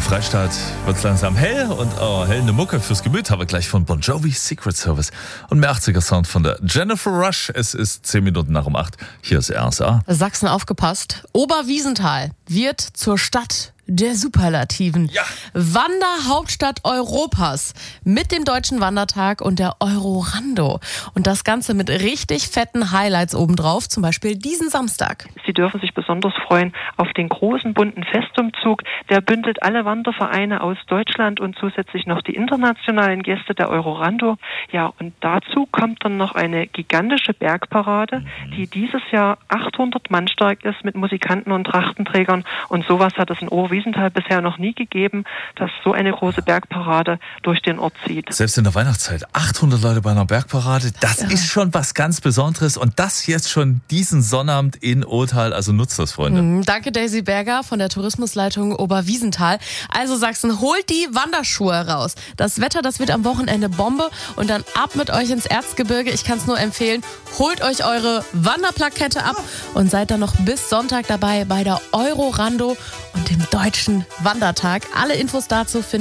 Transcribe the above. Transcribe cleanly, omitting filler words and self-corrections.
Freistaat wird langsam hell und hellende Mucke fürs Gemüt haben wir gleich von Bon Jovi, Secret Service und mehr 80er Sound von der Jennifer Rush. Es ist 10 Minuten nach um 8. Hier ist RSA. Sachsen aufgepasst. Oberwiesenthal wird zur Stadt der Superlativen. Ja. Wanderhauptstadt Europas mit dem Deutschen Wandertag und der Eurorando. Und das Ganze mit richtig fetten Highlights obendrauf, zum Beispiel diesen Samstag. Sie dürfen sich besonders freuen auf den großen bunten Festumzug. Der bündelt alle Wandervereine aus Deutschland und zusätzlich noch die internationalen Gäste der Eurorando. Ja, und dazu kommt dann noch eine gigantische Bergparade, die dieses Jahr 800 Mann stark ist mit Musikanten und Trachtenträgern. Und sowas hat es in Oberwiesenthal bisher noch nie gegeben, dass so eine große Bergparade durch den Ort zieht. Selbst in der Weihnachtszeit 800 Leute bei einer Bergparade, das ist schon was ganz Besonderes und das jetzt schon diesen Sonnabend in Othal, also nutzt das, Freunde. Danke Daisy Berger von der Tourismusleitung Oberwiesenthal. Also Sachsen, holt die Wanderschuhe raus. Das Wetter, das wird am Wochenende Bombe und dann ab mit euch ins Erzgebirge. Ich kann es nur empfehlen, holt euch eure Wanderplakette ab und seid dann noch bis Sonntag dabei bei der Eurorando und dem Deutschen Wandertag. Alle Infos dazu findet